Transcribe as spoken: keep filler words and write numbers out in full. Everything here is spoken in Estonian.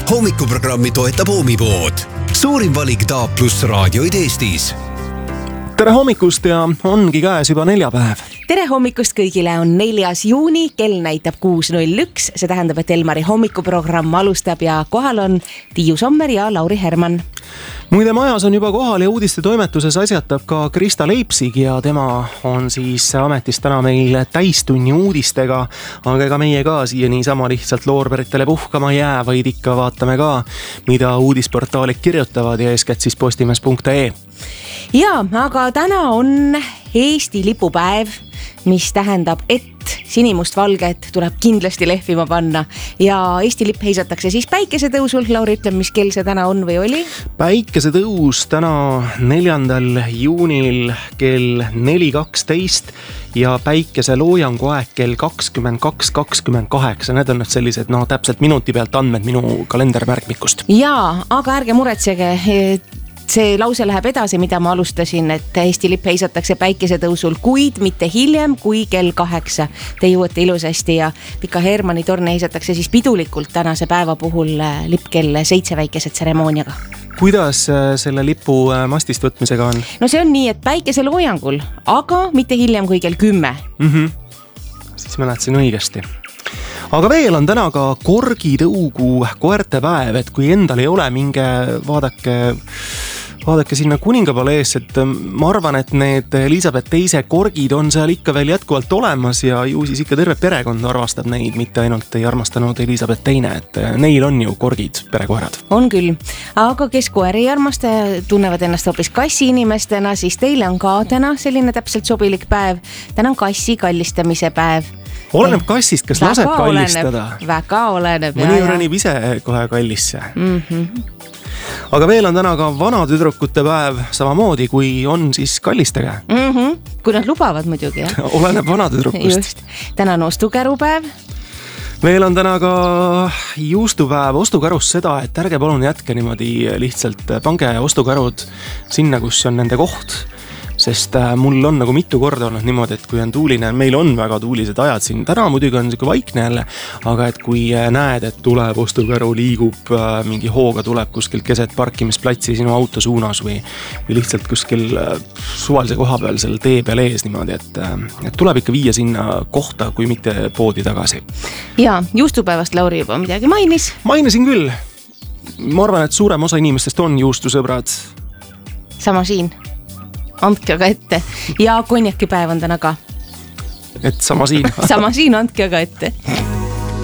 Hommikuprogrammi toetab Oomipood. Suurim valik D A plus raadioid Eestis. Tere hommikust ja ongi käes juba neljapäev. Tere hommikust kõigile, on neljas juuni, kell näitab kuus null üks. See tähendab, et Elmari hommikuprogramm alustab ja kohal on Tiiu Sommer ja Lauri Herman. Muide majas on juba kohal ja uudiste toimetuses asjatab ka Krista Leipsig ja tema on siis ametis täna meil täistunni uudistega, aga ega meie ka siia niisama lihtsalt loorberitele puhkama jää, vaid ikka vaatame ka, mida uudisportaalid kirjutavad ja eeskätt siis postimees punkt ee. Ja, aga täna on Eesti lipupäev, mis tähendab, et sinimustvalget tuleb kindlasti lehvima panna ja Eesti lipp heisatakse siis päikesetõusul. Lauri, ütleb, mis kell see täna on või oli? Päikesetõus täna neljandal juunil kell neli kaksteist ja päikese loojangu aeg kell kakskümmend kaks kakskümmend kaheksa. Need on nüüd sellised no, täpselt minuti pealt andmed minu kalendermärkmikust. Jaa, aga ärge muretsege, see lause läheb edasi, mida ma alustasin, et Eesti lipp heisatakse päikesetõusul, kuid mitte hiljem kui kell kaheksa. Te jõuate ilusasti ja Pika Hermanni torne heisatakse siis pidulikult tänase päeva puhul lipp kell seitse väikese tseremooniaga. Kuidas selle lipu mastist võtmisega on? No see on nii, et päikese loojangul, aga mitte hiljem kui kell kümme. Mm-hmm. Siis mäletasin õigesti. Aga veel on täna ka korgitõugu koertepäev, et kui endal ei ole, minge vaadake, vaadake sinna kuningapalees, et ma arvan, et need Elisabeth teise korgid on seal ikka veel jätkuvalt olemas ja ju siis ikka terve perekond armastab neid, mitte ainult ei armastanud Elisabeth teine, et neil on ju korgid, perekoerad. On küll, aga kes koeri ei armasta, tunnevad ennast hoopis kassi inimestena, siis teile on ka täna selline täpselt sobilik päev. Täna on kassi kallistamise päev. Oleneb kassist, kas väga laseb kallistada. Oleneb, väga oleneb. Mõni ronib ise kohe kallisse. Mm-hmm. Aga veel on täna ka vanatüdrukute päev samamoodi, kui on siis kallistage. Mm-hmm. Kui nad lubavad muidugi. Jah? Oleneb vanatüdrukust. Just. Täna on ostukärupäev. Veel on täna ka juustupäev. Ostukarus seda, et ärge palun jätke niimoodi lihtsalt, pange ostukarud sinna, kus on nende koht. Sest mul on nagu mitu korda olnud niimoodi, et kui on tuuline, meil on väga tuulised ajad siin, täna muidugi on siuke vaikne jälle, aga et kui näed, et tuleb ostukäru, liigub, mingi hooga tuleb kuskil keset parkimisplatsi sinu auto suunas või, või lihtsalt kuskil suvalise koha peal seal tee peal ees niimoodi, et, et tuleb ikka viia sinna kohta, kui mitte poodi tagasi. Ja, juustupäevast Lauri juba midagi mainis. Mainisin küll. Ma arvan, et suurem osa inimestest on juustusõbrad. Sama siin. Andke aga ette. Ja konjakipäev on täna ka. Et sama siin. Sama siin, andke aga ette.